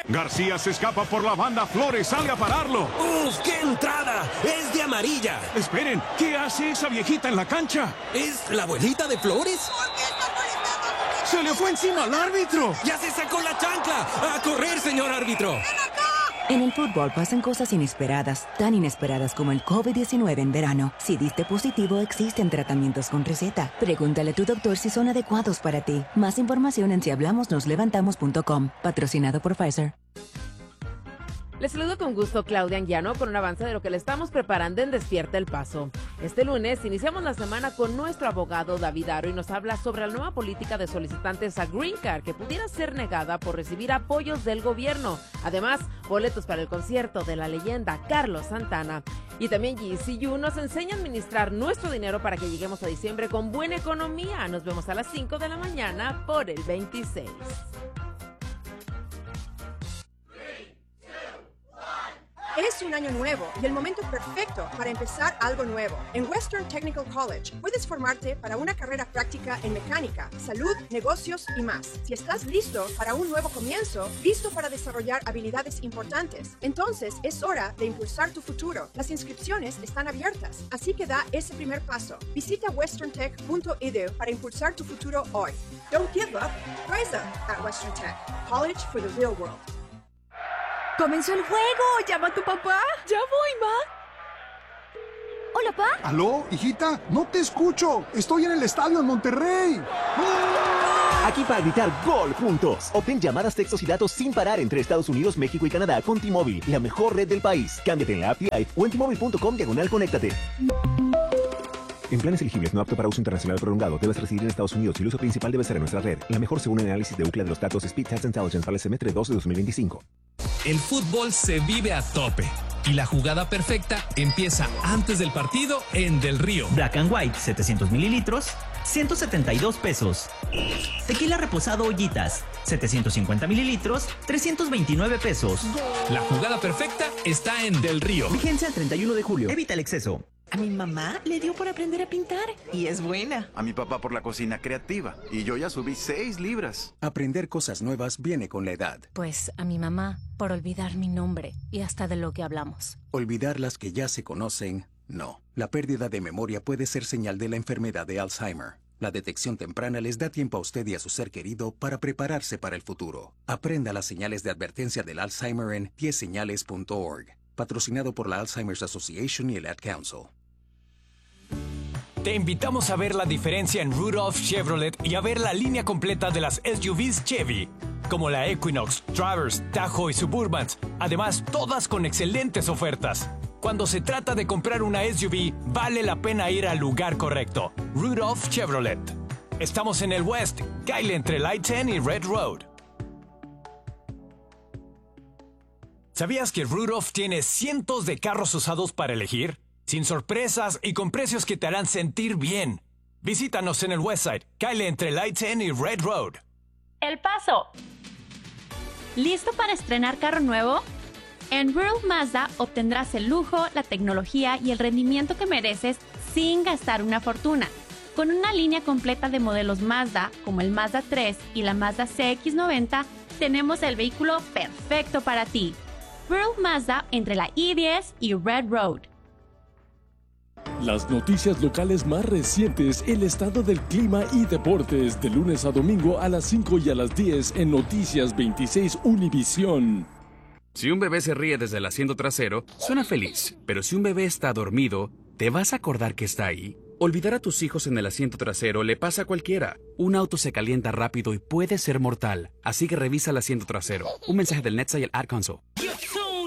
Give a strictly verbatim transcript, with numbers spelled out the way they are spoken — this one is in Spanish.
García se escapa por la banda, Flores sale a pararlo. ¡Uf, qué entrada! ¡Es de amarilla! Esperen, ¿qué hace esa viejita en la cancha? ¿Es la abuelita de Flores? ¡Se le fue encima al árbitro! ¡Ya se sacó la chancla! ¡A correr, señor árbitro! En el fútbol pasan cosas inesperadas, tan inesperadas como el COVID diecinueve en verano. Si diste positivo, existen tratamientos con receta. Pregúntale a tu doctor si son adecuados para ti. Más información en si hablamos nos levantamos punto com. Patrocinado por Pfizer. Les saludo con gusto, Claudia Anguiano, con un avance de lo que le estamos preparando en Despierta el Paso. Este lunes iniciamos la semana con nuestro abogado David Aro y nos habla sobre la nueva política de solicitantes a Green Card que pudiera ser negada por recibir apoyos del gobierno. Además, boletos para el concierto de la leyenda Carlos Santana. Y también G C U nos enseña a administrar nuestro dinero para que lleguemos a diciembre con buena economía. Nos vemos a las cinco de la mañana por el veintiséis. Es un año nuevo y el momento perfecto para empezar algo nuevo. En Western Technical College puedes formarte para una carrera práctica en mecánica, salud, negocios y más. Si estás listo para un nuevo comienzo, listo para desarrollar habilidades importantes, entonces es hora de impulsar tu futuro. Las inscripciones están abiertas, así que da ese primer paso. Visita western tech punto e d u para impulsar tu futuro hoy. Don't give up, rise up at Western Tech. College for the real world. ¡Comenzó el juego! ¡Llama a tu papá! ¡Ya voy, ma! Hola, pa. ¿Aló, hijita? No te escucho. Estoy en el estadio en Monterrey. Aquí para gritar gol juntos. Obtén llamadas, textos y datos sin parar entre Estados Unidos, México y Canadá con T-Mobile, la mejor red del país. Cámbiate en la app T-Life o en T Mobile punto com diagonal conéctate. En planes elegibles no apto para uso internacional prolongado, debes residir en Estados Unidos y el uso principal debe ser en nuestra red. La mejor según el análisis de U C L A de los datos Speed Test Intelligence para el semestre dos de dos mil veinticinco. El fútbol se vive a tope y la jugada perfecta empieza antes del partido en Del Río. Black and White, setecientos mililitros, ciento setenta y dos pesos. Tequila reposado Ollitas, setecientos cincuenta mililitros, trescientos veintinueve pesos. La jugada perfecta está en Del Río. Vigencia el treinta y uno de julio. Evita el exceso. A mi mamá le dio por aprender a pintar y es buena. A mi papá por la cocina creativa y yo ya subí seis libras. Aprender cosas nuevas viene con la edad. Pues a mi mamá por olvidar mi nombre y hasta de lo que hablamos. Olvidar las que ya se conocen, no. La pérdida de memoria puede ser señal de la enfermedad de Alzheimer. La detección temprana les da tiempo a usted y a su ser querido para prepararse para el futuro. Aprenda las señales de advertencia del Alzheimer en diez señales punto org. Patrocinado por la Alzheimer's Association y el Ad Council. Te invitamos a ver la diferencia en Rudolph Chevrolet y a ver la línea completa de las S U Vs Chevy, como la Equinox, Traverse, Tahoe y Suburbans. Además, todas con excelentes ofertas. Cuando se trata de comprar una S U V, vale la pena ir al lugar correcto. Rudolph Chevrolet. Estamos en el West, Kyle entre Light ten y Red Road. ¿Sabías que Rudolph tiene cientos de carros usados para elegir? Sin sorpresas y con precios que te harán sentir bien. Visítanos en el Westside, Kyle entre Light ten y Red Road. El Paso. ¿Listo para estrenar carro nuevo? En Rural Mazda obtendrás el lujo, la tecnología y el rendimiento que mereces sin gastar una fortuna. Con una línea completa de modelos Mazda, como el Mazda tres y la Mazda C X noventa, tenemos el vehículo perfecto para ti. Rural Mazda entre la I diez y Red Road. Las noticias locales más recientes, el estado del clima y deportes, de lunes a domingo a las cinco y a las diez en Noticias veintiséis Univisión. Si un bebé se ríe desde el asiento trasero, suena feliz. Pero si un bebé está dormido, ¿te vas a acordar que está ahí? Olvidar a tus hijos en el asiento trasero le pasa a cualquiera. Un auto se calienta rápido y puede ser mortal. Así que revisa el asiento trasero. Un mensaje del NHTSA y el Ad Council.